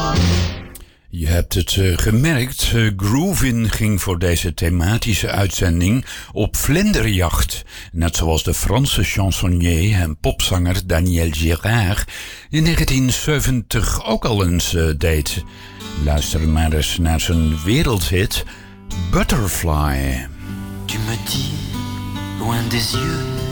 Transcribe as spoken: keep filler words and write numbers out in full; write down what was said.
Je hebt het uh, gemerkt, uh, Groovin ging voor deze thematische uitzending op vlinderjacht. Net zoals de Franse chansonnier en popzanger Daniel Gérard in negentien zeventig ook al eens uh, deed. Luister maar eens naar zijn wereldhit Butterfly. Tu me dis, loin des yeux